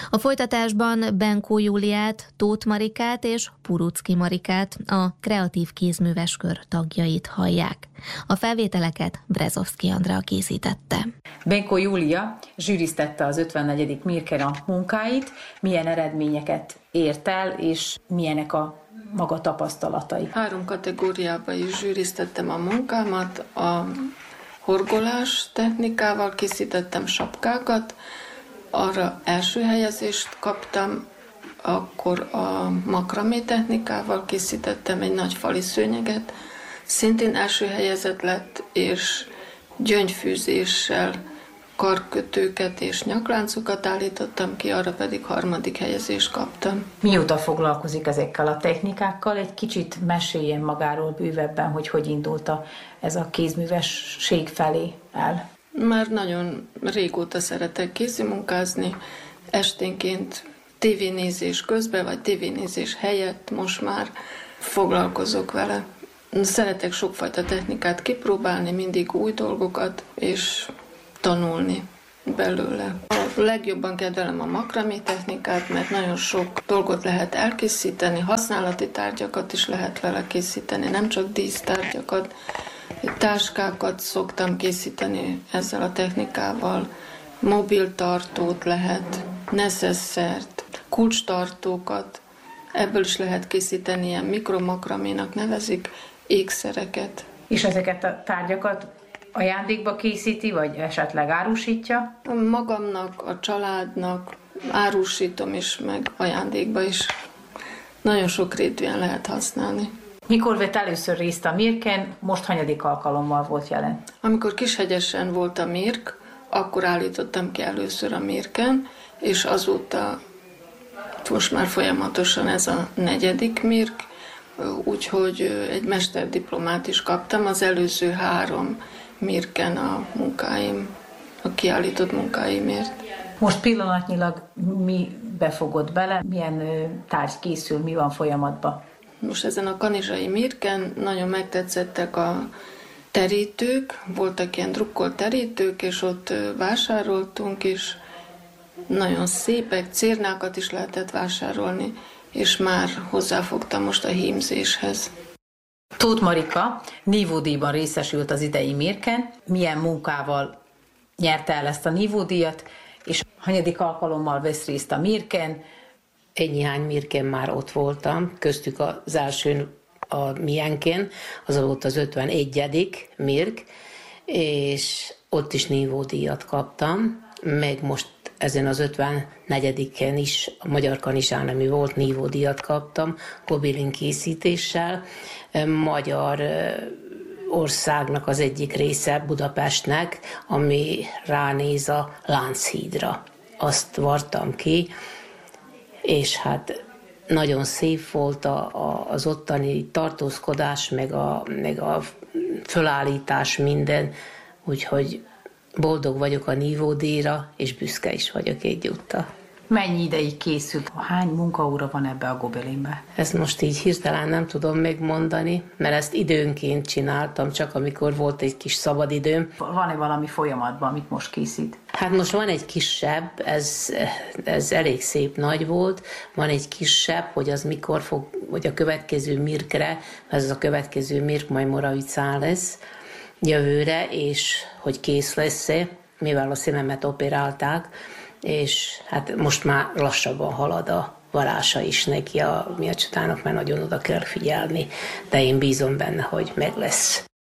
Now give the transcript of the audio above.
A folytatásban Benkó Júliát, Tóth Marikát és Purucki Marikát, a Kreatív Kézműves Kör tagjait hallják. A felvételeket Brezovszky Andrea készítette. Benkó Júlia zsűriztette az 54. Mirken a munkáit, milyen eredményeket ért el, és milyenek a maga tapasztalatai. 3 kategóriában is zsűriztettem a munkámat. A horgolás technikával készítettem sapkákat, arra első helyezést kaptam, akkor a makramé technikával készítettem egy nagy fali szőnyeget, szintén első helyezett lett, és gyöngyfűzéssel karkötőket és nyakláncokat állítottam ki, arra pedig 3. helyezést kaptam. Mióta foglalkozik ezekkel a technikákkal? Egy kicsit meséljen magáról bővebben, hogy indult ez a kézművesség felé el. Már nagyon régóta szeretek kézimunkázni, esténként tévénézés közben, vagy tévénézés helyett most már foglalkozok vele. Szeretek sokfajta technikát kipróbálni, mindig új dolgokat, és tanulni belőle. A legjobban kedvelem a makramé technikát, mert nagyon sok dolgot lehet elkészíteni, használati tárgyakat is lehet vele készíteni, nem csak dísztárgyakat. Táskákat szoktam készíteni ezzel a technikával, mobiltartót lehet, neszesszert, kulcstartókat, ebből is lehet készíteni, ilyen mikromakraménak nevezik, ékszereket. És ezeket a tárgyakat ajándékba készíti, vagy esetleg árusítja? Magamnak, a családnak árusítom is, meg ajándékba is. Nagyon sokrétűen lehet használni. Mikor vett először részt a Mirken, most hanyadik alkalommal volt jelen? Amikor Kishegyesen volt a Mirk, akkor állítottam ki először a Mirken, és azóta most már folyamatosan ez a 4. Mirk, úgyhogy egy mesterdiplomát is kaptam az előző 3 Mirken a kiállított munkáimért. Most pillanatnyilag mi befogott bele, milyen tárgy készül, mi van folyamatban? Most ezen a kanizsai Mirken nagyon megtetszettek a terítők, voltak ilyen drukkolt terítők, és ott vásároltunk, és nagyon szépek, cérnákat is lehetett vásárolni, és már hozzáfogtam most a hímzéshez. Tóth Marika nívódíjban részesült az idei Mirken, milyen munkával nyerte el ezt a nívódíjat, és hanyadik alkalommal vesz részt a Mirken. Egy néhány Mirken már ott voltam, köztük az első a Mienken, az volt az 51. Mirk, és ott is nívódíjat kaptam, meg most ezen az 54-en is a Magyar Kanizsán, ami volt, nívódíjat kaptam, gobilin készítéssel. Magyar országnak az egyik része Budapestnek, ami ránéz a Lánchídra. Azt vartam ki, és hát nagyon szép volt az ottani tartózkodás, meg a fölállítás, minden, úgyhogy boldog vagyok a nívódíjra, és büszke is vagyok egyúttal. Mennyi ideig készült? Hány munkaóra van ebbe a gobelinbe? Ezt most így hirtelen nem tudom megmondani, mert ezt időnként csináltam, csak amikor volt egy kis szabadidőm. Van-e valami folyamatban, amit most készít? Hát most van egy kisebb, ez elég szép nagy volt, van egy kisebb, hogy az mikor fog, vagy a következő Mirkre, ez a következő Mirk majd Moravicán lesz jövőre, és hogy kész lesz-e, mivel a szememet operálták, és hát most már lassabban halad a varása is neki a miacsatának, mert nagyon oda kell figyelni, de én bízom benne, hogy meg lesz.